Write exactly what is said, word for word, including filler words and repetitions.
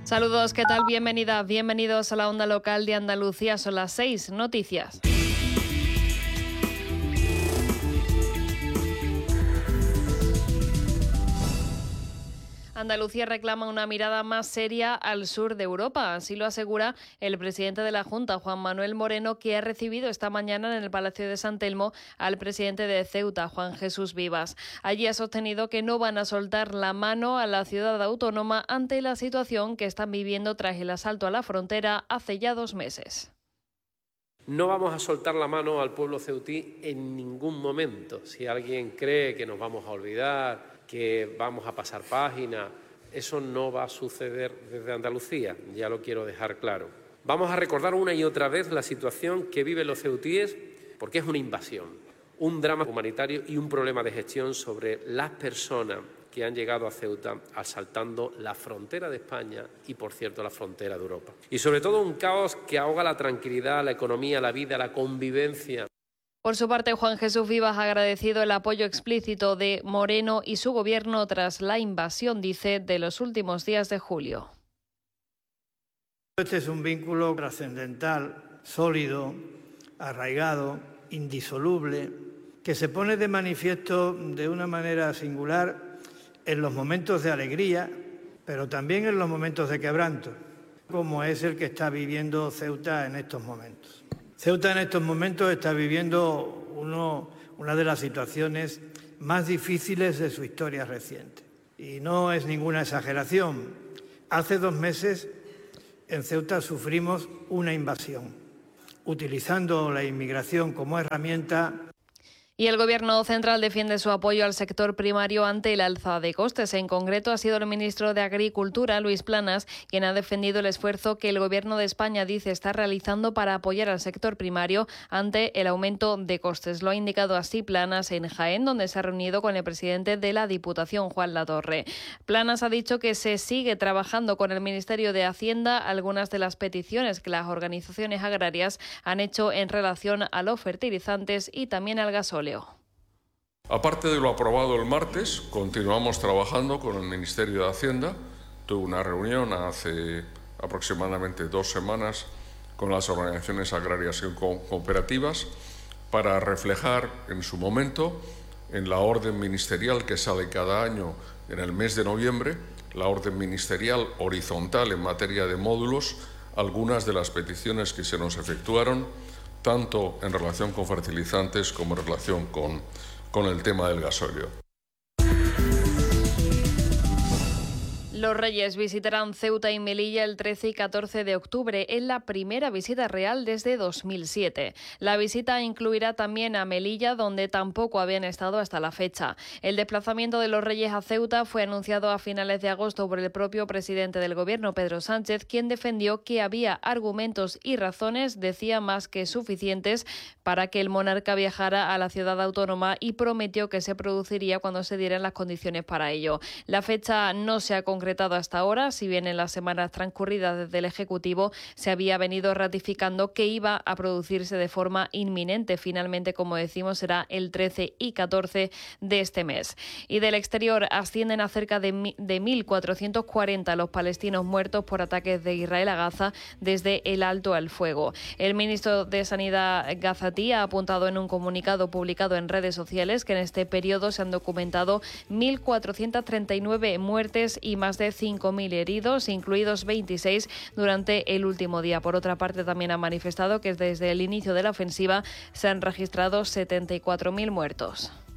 Saludos, ¿qué tal? Bienvenida, bienvenidos a la onda local de Andalucía. Son las seis noticias. Andalucía reclama una mirada más seria al sur de Europa. Así lo asegura el presidente de la Junta, Juan Manuel Moreno, que ha recibido esta mañana en el Palacio de San Telmo al presidente de Ceuta, Juan Jesús Vivas. Allí ha sostenido que no van a soltar la mano a la ciudad autónoma ante la situación que están viviendo tras el asalto a la frontera hace ya dos meses. No vamos a soltar la mano al pueblo ceutí en ningún momento. Si alguien cree que nos vamos a olvidar, que vamos a pasar página, eso no va a suceder desde Andalucía, ya lo quiero dejar claro. Vamos a recordar una y otra vez la situación que viven los ceutíes, porque es una invasión, un drama humanitario y un problema de gestión sobre las personas que han llegado a Ceuta asaltando la frontera de España y, por cierto, la frontera de Europa. Y sobre todo un caos que ahoga la tranquilidad, la economía, la vida, la convivencia. Por su parte, Juan Jesús Vivas ha agradecido el apoyo explícito de Moreno y su gobierno tras la invasión, dice, de los últimos días de julio. Este es un vínculo trascendental, sólido, arraigado, indisoluble, que se pone de manifiesto de una manera singular en los momentos de alegría, pero también en los momentos de quebranto, como es el que está viviendo Ceuta en estos momentos. Ceuta en estos momentos está viviendo uno, una de las situaciones más difíciles de su historia reciente. Y no es ninguna exageración. Hace dos meses en Ceuta sufrimos una invasión, utilizando la inmigración como herramienta. Y el Gobierno central defiende su apoyo al sector primario ante el alza de costes. En concreto, ha sido el ministro de Agricultura, Luis Planas, quien ha defendido el esfuerzo que el Gobierno de España dice está realizando para apoyar al sector primario ante el aumento de costes. Lo ha indicado así Planas en Jaén, donde se ha reunido con el presidente de la Diputación, Juan Latorre. Planas ha dicho que se sigue trabajando con el Ministerio de Hacienda algunas de las peticiones que las organizaciones agrarias han hecho en relación a los fertilizantes y también al gasóleo. Aparte de lo aprobado el martes, continuamos trabajando con el Ministerio de Hacienda. Tuve una reunión hace aproximadamente dos semanas con las organizaciones agrarias y cooperativas para reflejar en su momento, en la orden ministerial que sale cada año en el mes de noviembre, la orden ministerial horizontal en materia de módulos, algunas de las peticiones que se nos efectuaron, tanto en relación con fertilizantes como en relación con, con el tema del gasóleo. Los Reyes visitarán Ceuta y Melilla el trece y catorce de octubre, en la primera visita real desde dos mil siete. La visita incluirá también a Melilla, donde tampoco habían estado hasta la fecha. El desplazamiento de los Reyes a Ceuta fue anunciado a finales de agosto por el propio presidente del Gobierno, Pedro Sánchez, quien defendió que había argumentos y razones, decía, más que suficientes para que el monarca viajara a la ciudad autónoma y prometió que se produciría cuando se dieran las condiciones para ello. La fecha no se ha concretado hasta ahora, si bien en las semanas transcurridas desde el Ejecutivo se había venido ratificando que iba a producirse de forma inminente. Finalmente, como decimos, será el trece y catorce de este mes. Y del exterior ascienden a cerca de mil cuatrocientos cuarenta los palestinos muertos por ataques de Israel a Gaza desde el alto al fuego. El ministro de Sanidad gazatí ha apuntado en un comunicado publicado en redes sociales que en este periodo se han documentado mil cuatrocientos treinta y nueve muertes y más de cinco mil heridos, incluidos veintiséis durante el último día. Por otra parte, también ha manifestado que desde el inicio de la ofensiva se han registrado setenta y cuatro mil muertos.